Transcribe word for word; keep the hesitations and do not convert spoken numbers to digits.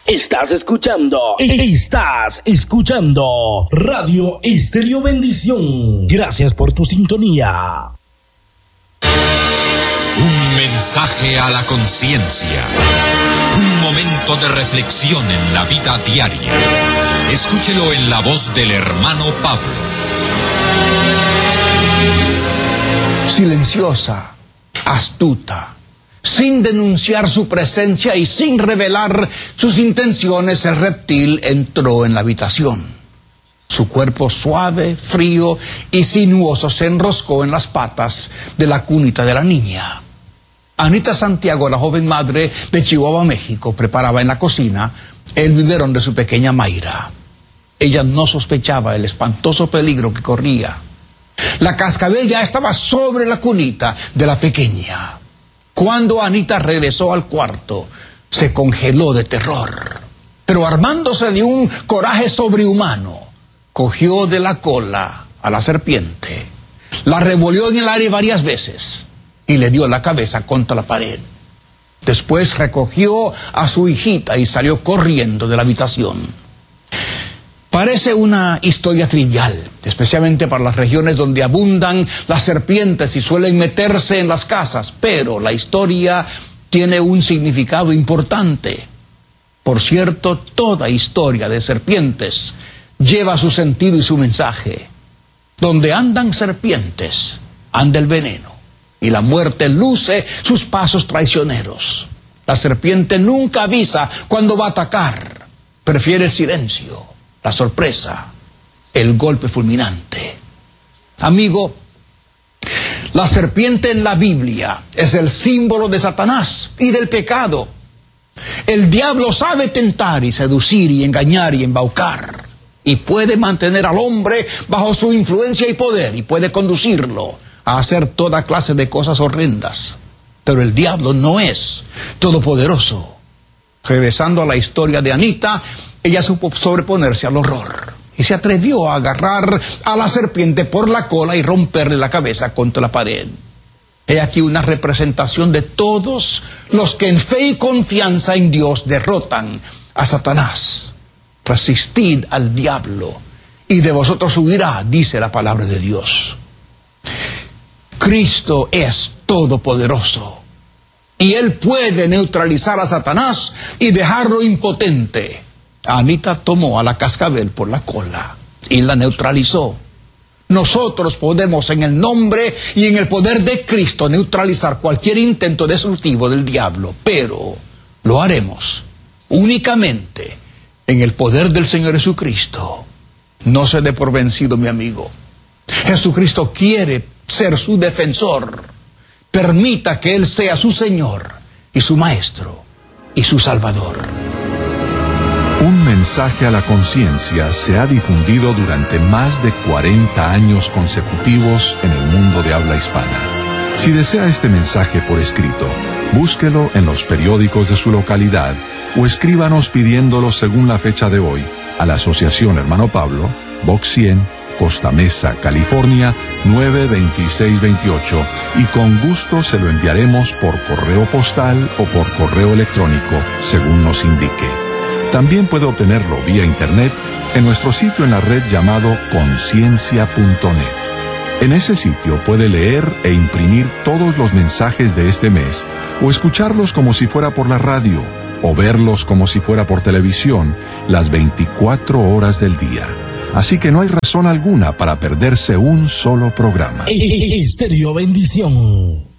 Estás escuchando, estás escuchando Radio Estéreo Bendición. Gracias por tu sintonía. Un mensaje a la conciencia. Un momento de reflexión en la vida diaria. Escúchelo en la voz del hermano Pablo. Silenciosa, astuta, sin denunciar su presencia y sin revelar sus intenciones, el reptil entró en la habitación. Su cuerpo suave, frío y sinuoso se enroscó en las patas de la cunita de la niña. Anita Santiago, la joven madre de Chihuahua, México, preparaba en la cocina el biberón de su pequeña Mayra. Ella no sospechaba el espantoso peligro que corría. La cascabel ya estaba sobre la cunita de la pequeña. Cuando Anita regresó al cuarto, se congeló de terror. Pero armándose de un coraje sobrehumano, cogió de la cola a la serpiente, la revolvió en el aire varias veces y le dio la cabeza contra la pared. Después recogió a su hijita y salió corriendo de la habitación. Parece una historia trivial, especialmente para las regiones donde abundan las serpientes y suelen meterse en las casas, pero la historia tiene un significado importante. Por cierto, toda historia de serpientes lleva su sentido y su mensaje. Donde andan serpientes, anda el veneno, y la muerte luce sus pasos traicioneros. La serpiente nunca avisa cuando va a atacar, prefiere el silencio, la sorpresa, el golpe fulminante. Amigo, la serpiente en la Biblia es el símbolo de Satanás y del pecado. El diablo sabe tentar y seducir y engañar y embaucar, y puede mantener al hombre bajo su influencia y poder, y puede conducirlo a hacer toda clase de cosas horrendas. Pero el diablo no es todopoderoso. Regresando a la historia de Anita, ella supo sobreponerse al horror y se atrevió a agarrar a la serpiente por la cola y romperle la cabeza contra la pared. He aquí una representación de todos los que en fe y confianza en Dios derrotan a Satanás. Resistid al diablo y de vosotros huirá, dice la palabra de Dios. Cristo es todopoderoso y Él puede neutralizar a Satanás y dejarlo impotente. Anita tomó a la cascabel por la cola y la neutralizó. Nosotros podemos en el nombre y en el poder de Cristo neutralizar cualquier intento destructivo del diablo, pero lo haremos únicamente en el poder del Señor Jesucristo. No se dé por vencido, mi amigo. Jesucristo quiere ser su defensor. Permita que Él sea su Señor y su Maestro y su Salvador. Un mensaje a la conciencia se ha difundido durante más de cuarenta años consecutivos en el mundo de habla hispana. Si desea este mensaje por escrito, búsquelo en los periódicos de su localidad o escríbanos pidiéndolo según la fecha de hoy a la Asociación Hermano Pablo, Box cien, Costa Mesa, California, nueve veintiséis veintiocho, y con gusto se lo enviaremos por correo postal o por correo electrónico, según nos indique. También puede obtenerlo vía internet en nuestro sitio en la red llamado conciencia punto net. En ese sitio puede leer e imprimir todos los mensajes de este mes, o escucharlos como si fuera por la radio, o verlos como si fuera por televisión, las veinticuatro horas del día. Así que no hay razón alguna para perderse un solo programa. Estéreo Bendición.